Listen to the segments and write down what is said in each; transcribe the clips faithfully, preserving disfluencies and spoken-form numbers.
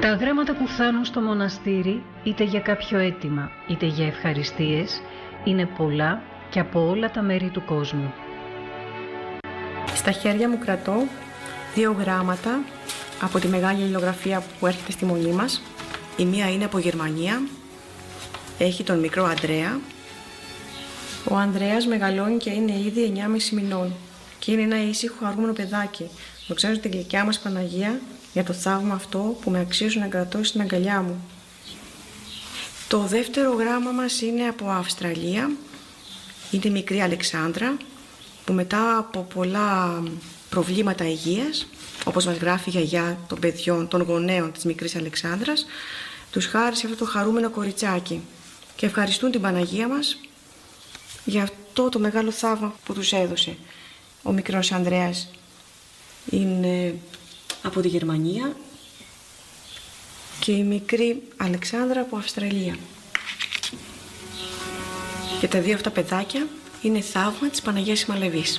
Τα γράμματα που φτάνουν στο μοναστήρι, είτε για κάποιο αίτημα, είτε για ευχαριστίες, είναι πολλά και από όλα τα μέρη του κόσμου. Στα χέρια μου κρατώ δύο γράμματα από τη μεγάλη αλληλογραφία που έρχεται στη μονή μας. Η μία είναι από Γερμανία, έχει τον μικρό Ανδρέα. Ο Ανδρέας μεγαλώνει και είναι ήδη εννιά και μισή μηνών και είναι ένα ήσυχο, χαρούμενο παιδάκι. Δοξάζω την γλυκιά μας Παναγία για το θαύμα αυτό που με αξίζει να κρατώ στην αγκαλιά μου. Το δεύτερο γράμμα μας είναι από Αυστραλία. Είναι η μικρή Αλεξάνδρα που μετά από πολλά προβλήματα υγείας, όπως μας γράφει η γιαγιά των παιδιών, των γονέων της μικρής Αλεξάνδρας, τους χάρισε αυτό το χαρούμενο κοριτσάκι και ευχαριστούν την Παναγία μας για αυτό το μεγάλο θαύμα που τους έδωσε. Ο μικρός Ανδρέας είναι από τη Γερμανία και η μικρή Αλεξάνδρα από Αυστραλία. Και τα δύο αυτά παιδάκια είναι θαύμα της Παναγίας Ιμαλεβής.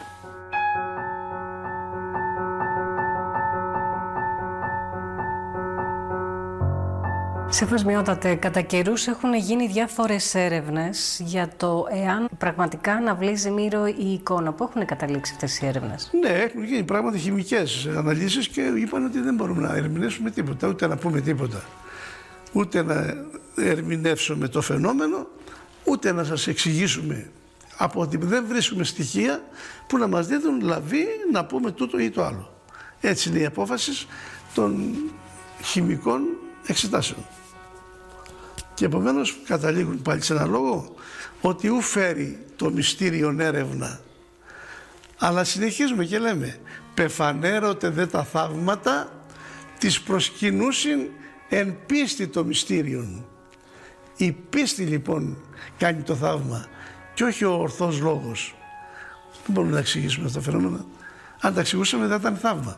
Σεβασμιότατε, κατά καιρούς έχουν γίνει διάφορες έρευνες για το εάν πραγματικά αναβλύζει Μύρο η εικόνα. Πού έχουν καταλήξει αυτές οι έρευνες? Ναι, έχουν γίνει πράγματι χημικές αναλύσεις και είπαν ότι δεν μπορούμε να ερμηνεύσουμε τίποτα, ούτε να πούμε τίποτα. Ούτε να ερμηνεύσουμε το φαινόμενο, ούτε να σας εξηγήσουμε από ότι δεν βρίσκουμε στοιχεία που να μας δίνουν λαβή να πούμε τούτο ή το άλλο. Έτσι είναι η απόφαση των χημικών εξετάσεων. Και επομένως καταλήγουν πάλι σε ένα λόγο ότι ου φέρει το μυστήριον έρευνα. Αλλά συνεχίζουμε και λέμε πεφανέρωτε δε τα θαύματα της προσκυνούσιν εν πίστη το μυστήριον. Η πίστη λοιπόν κάνει το θαύμα και όχι ο ορθός λόγος. Δεν μπορούμε να εξηγήσουμε αυτά τα φαινόμενα. Αν τα εξηγούσαμε δεν ήταν θαύμα.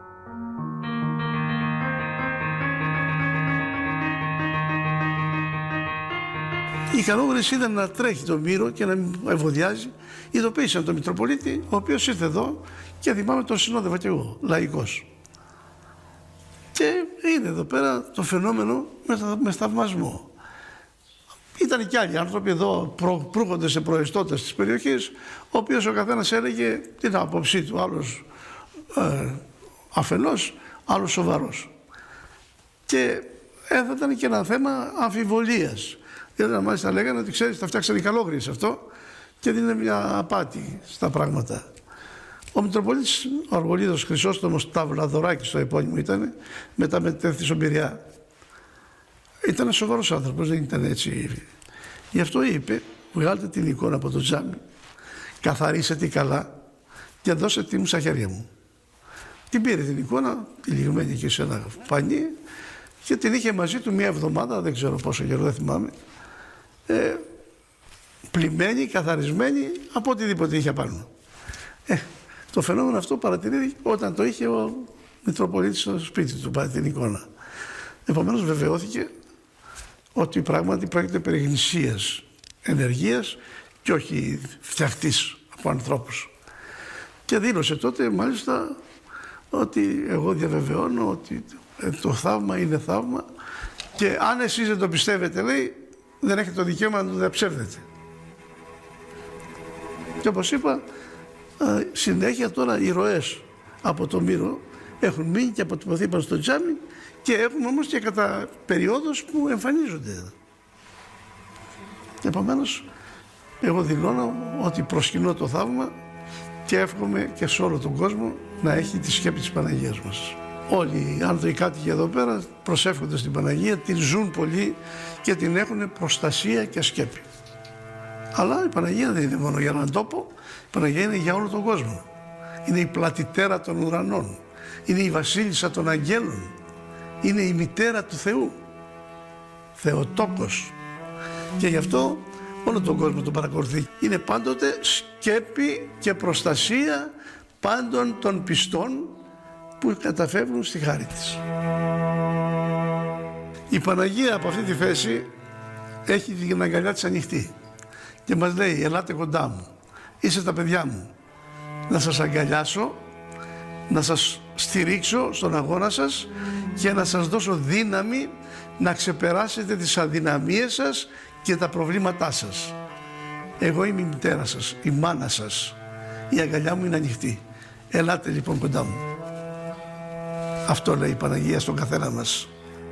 Οι κανόνες είδαν να τρέχει το Μύρο και να μην ευωδιάζει. Ειδοποίησαν τον Μητροπολίτη, ο οποίος ήρθε εδώ και θυμάμαι τον συνόδευα κι εγώ, λαϊκός. Και είδε εδώ πέρα το φαινόμενο με, με σταυμασμό. Ήταν και άλλοι άνθρωποι εδώ, προ, προύχοντες σε προεστώτες της περιοχής, ο οποίος ο καθένας έλεγε την άποψή του, άλλος ε, αφενός, άλλος σοβαρός. Και ε, ήταν και ένα θέμα αμφιβολίας. Δηλαδή, μάλιστα λέγανε ότι ξέρεις, θα φτιάξαν οι καλόγριες αυτό και δίνει μια απάτη στα πράγματα. Ο Μητροπολίτης, ο Αργολίδος Χρυσόστομος Ταυλαδωράκης, το επώνυμο ήταν, μετά μετέφθη στον Πειραιά. Ήταν ένας σοβαρός άνθρωπος, δεν ήταν έτσι. Γι' αυτό είπε, βγάλτε την εικόνα από το τζάμι, καθαρίστε τη καλά και δώστε τη μου στα χέρια μου. Την πήρε την εικόνα, τυλιγμένη εκεί σε ένα πανί και την είχε μαζί του μία εβδομάδα, δεν ξέρω πόσο καιρό, δεν θυμάμαι, ε, πλημμένη, καθαρισμένη από οτιδήποτε είχε πάνω. Ε, το φαινόμενο αυτό παρατηρήθηκε όταν το είχε ο Μητροπολίτης στο σπίτι του, πάρει την εικόνα. Επομένως βεβαιώθηκε ότι πράγματι πρόκειται περί γνησίας ενεργείας και όχι φτιαχτής από ανθρώπους. Και δήλωσε τότε μάλιστα ότι εγώ διαβεβαιώνω ότι το θαύμα είναι θαύμα και αν εσείς δεν το πιστεύετε, λέει, δεν έχετε το δικαίωμα να το διαψεύδετε. Και όπως είπα, συνέχεια τώρα οι ροές από το Μύρο έχουν μείνει και αποτυπωθεί στο τζάμι και έχουμε όμως και κατά περιόδους που εμφανίζονται. Επομένως, εγώ δηλώνω ότι προσκυνώ το θαύμα και εύχομαι και σε όλο τον κόσμο να έχει τη σκέπη της Παναγίας μας. Όλοι οι άνθρωποι κάτοικοι εδώ πέρα προσεύχονται στην Παναγία, την ζουν πολύ και την έχουν προστασία και σκέπη. Αλλά η Παναγία δεν είναι μόνο για έναν τόπο, η Παναγία είναι για όλο τον κόσμο. Είναι η πλατητέρα των ουρανών, είναι η βασίλισσα των αγγέλων, είναι η μητέρα του Θεού, Θεοτόκος. Και γι' αυτό όλο τον κόσμο τον παρακολουθεί. Είναι πάντοτε σκέπη και προστασία πάντων των πιστών που καταφεύγουν στη χάρη της. Η Παναγία από αυτή τη θέση έχει την αγκαλιά της ανοιχτή και μας λέει, ελάτε κοντά μου, είστε τα παιδιά μου, να σας αγκαλιάσω, να σας στηρίξω στον αγώνα σας και να σας δώσω δύναμη να ξεπεράσετε τις αδυναμίες σας και τα προβλήματά σας. Εγώ είμαι η μητέρα σας, η μάνα σας. Η αγκαλιά μου είναι ανοιχτή. Ελάτε λοιπόν κοντά μου. Αυτό λέει η Παναγία στον καθένα μας.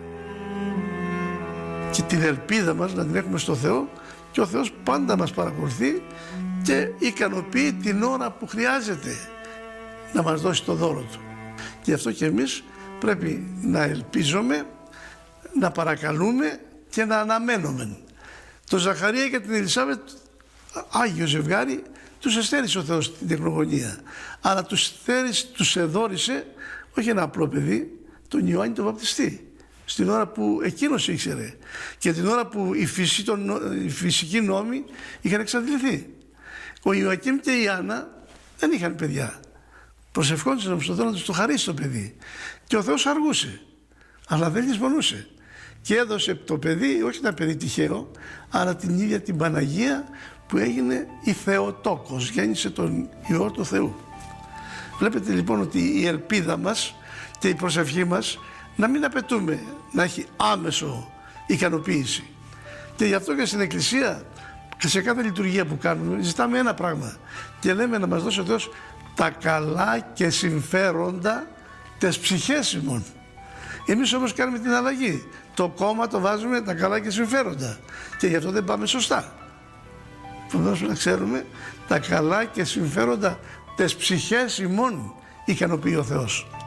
Και την ελπίδα μας να την έχουμε στο Θεό, και ο Θεός πάντα μας παρακολουθεί και ικανοποιεί την ώρα που χρειάζεται να μας δώσει το δώρο Του. Και αυτό και εμείς πρέπει να ελπίζουμε, να παρακαλούμε και να αναμένουμε. Το Ζαχαρία και την Ελισάβετ, Άγιο ζευγάρι, τους εστέρισε ο Θεός την τεχνογωνία, αλλά τους, στέρισε, τους εδώρισε όχι ένα απλό παιδί, τον Ιωάννη τον Βαπτιστή, στην ώρα που εκείνος ήξερε και την ώρα που οι, φυσικοί, τον, οι φυσικοί νόμοι είχαν εξαντληθεί. Ο Ιωακήμ και η Άννα δεν είχαν παιδιά. Προσευχόντουσαν στον Θεό να τους το χαρίσει το παιδί. Και ο Θεός αργούσε, αλλά δεν λησμονούσε. Και έδωσε το παιδί, όχι ένα παιδί τυχαίο, αλλά την ίδια την Παναγία που έγινε η Θεοτόκος, γέννησε τον Υιό του Θεού. Βλέπετε λοιπόν ότι η ελπίδα μας και η προσευχή μας να μην απαιτούμε να έχει άμεσο ικανοποίηση. Και γι' αυτό και στην Εκκλησία και σε κάθε λειτουργία που κάνουμε ζητάμε ένα πράγμα και λέμε να μας δώσει ο Θεός τα καλά και συμφέροντα της ψυχές ημών. Εμείς όμως κάνουμε την αλλαγή. Το κόμμα το βάζουμε τα καλά και συμφέροντα και γι' αυτό δεν πάμε σωστά. Πρέπει να ξέρουμε τα καλά και συμφέροντα της ψυχές ημών ικανοποιεί ο Θεός.